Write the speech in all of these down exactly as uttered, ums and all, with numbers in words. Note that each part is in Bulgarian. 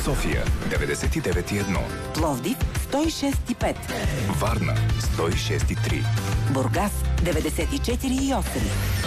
София деветдесет и девет и едно, Пловдив сто и шест и пет, Варна сто и шест и три, Бургас деветдесет и четири и осем.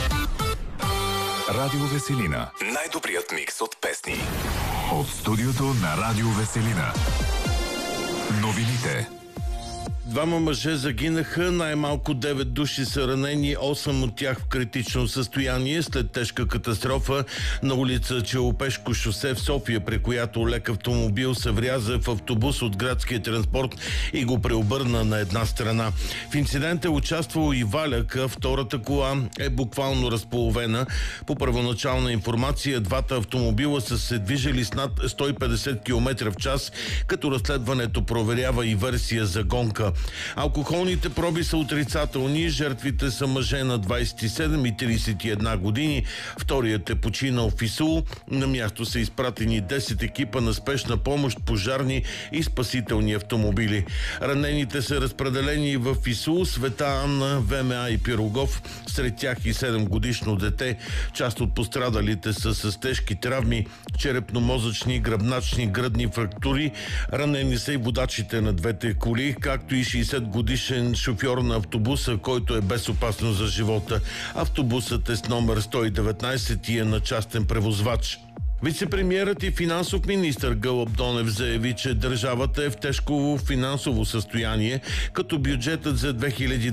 Радио Веселина. Най-добрият микс от песни. От студиото на Радио Веселина. Новините. Двама мъже загинаха, най-малко девет души са ранени, осем от тях в критично състояние след тежка катастрофа на улица Челопешко шосе в София, при която лек автомобил се вряза в автобус от градския транспорт и го преобърна на една страна. В инцидента е участвал и валяк, а втората кола е буквално разполовена. По първоначална информация, двата автомобила са се движили с над сто и петдесет километра в час, като разследването проверява и версия за гонка. Алкохолните проби са отрицателни. Жертвите са мъже на двадесет и седем и тридесет и една години. Вторият е починал в Исул. На място са изпратени десет екипа на спешна помощ, пожарни и спасителни автомобили. Ранените са разпределени в Исул, Света Анна, ВМА и Пирогов. Сред тях и седемгодишно дете. Част от пострадалите са с тежки травми, черепно-мозъчни, гръбначни, гръдни фрактури. Ранени са и водачите на двете коли, както и шейсет годишен шофьор на автобуса, който е без опасност за живота. Автобусът е с номер сто и деветнадесет и е на частен превозвач. Вицепремиерът и финансов министър Гълъб Донев заяви, че държавата е в тежко финансово състояние, като бюджетът за две хиляди